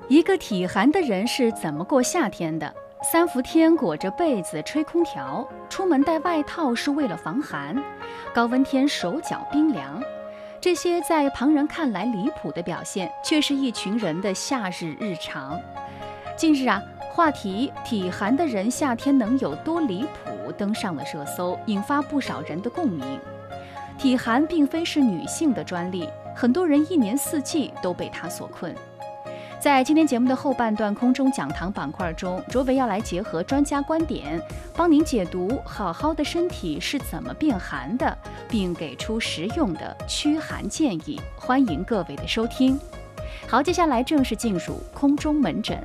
一个体寒的人是怎么过夏天的？3伏天裹着被子吹空调，出门带外套是为了防寒，高温天手脚冰凉。这些在旁人看来离谱的表现，却是一群人的夏日日常。近日话题体寒的人夏天能有多离谱登上了热搜，引发不少人的共鸣。体寒并非是女性的专利，很多人一年四季都被它所困。在今天节目的后半段空中讲堂板块中，卓维要来结合专家观点，帮您解读好好的身体是怎么变寒的，并给出实用的驱寒建议。欢迎各位的收听。好，接下来正式进入空中门诊。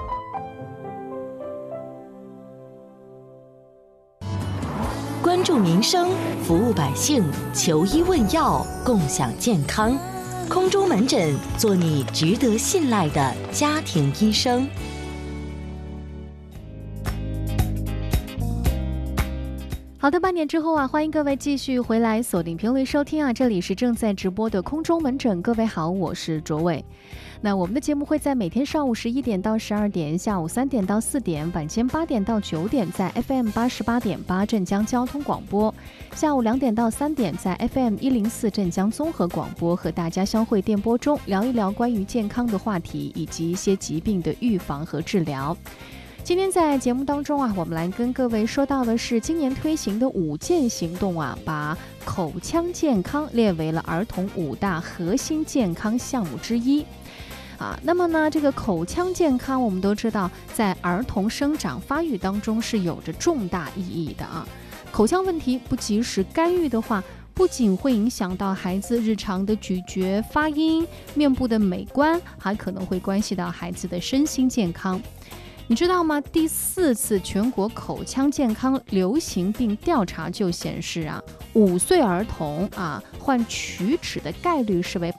关注民生，服务百姓，求医问药，共享健康。空中门诊，做你值得信赖的家庭医生。 好的，半点之后欢迎各位继续回来锁定频率收听这里是正在直播的空中门诊。各位好，我是卓伟。那我们的节目会在每天上午11点到12点，下午3点到4点，晚间8点到9点在 FM 88.8镇江交通广播，下午2点到3点在 FM 104镇江综合广播，和大家相会电波中聊一聊关于健康的话题，以及一些疾病的预防和治疗。今天在节目当中我们来跟各位说到的是今年推行的5健行动把口腔健康列为了儿童5大核心健康项目之一。那么呢，这个口腔健康我们都知道，在儿童生长发育当中是有着重大意义的口腔问题不及时干预的话，不仅会影响到孩子日常的咀嚼、发音、面部的美观，还可能会关系到孩子的身心健康。你知道吗？第4次全国口腔健康流行病调查就显示5岁儿童患龋齿的概率是为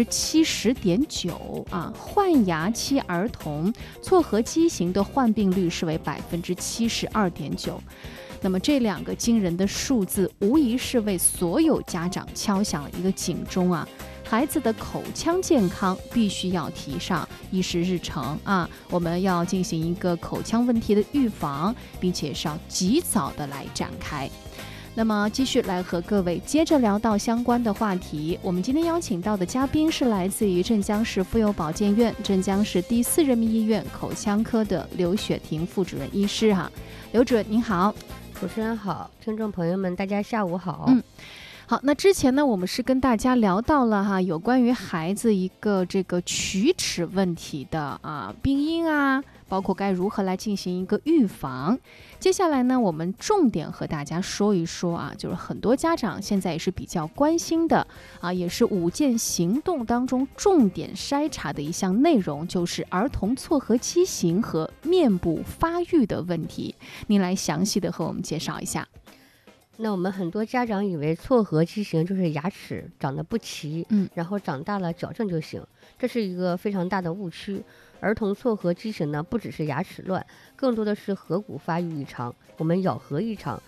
70.9%换牙期儿童错颌畸形的患病率是为72.9%。那么这2个惊人的数字，无疑是为所有家长敲响了一个警钟孩子的口腔健康必须要提上议事日程我们要进行一个口腔问题的预防，并且是要及早的来展开。那么继续来和各位接着聊到相关的话题。我们今天邀请到的嘉宾是来自于镇江市妇幼保健院、镇江市第4人民医院口腔科的刘雪婷副主任医师刘主任您好。 主持人好，听众朋友们大家下午好。 好，那之前呢，我们是跟大家聊到了有关于孩子一个这个龋齿问题的病因包括该如何来进行一个预防。接下来呢，我们重点和大家说一说就是很多家长现在也是比较关心的也是5健行动当中重点筛查的一项内容，就是儿童错颌畸形和面部发育的问题。您来详细的和我们介绍一下。 那我们很多家长以为错颌畸形就是牙齿长得不齐，然后长大了矫正就行，这是一个非常大的误区。儿童错颌畸形呢，不只是牙齿乱，更多的是颌骨发育异常，我们咬合异常，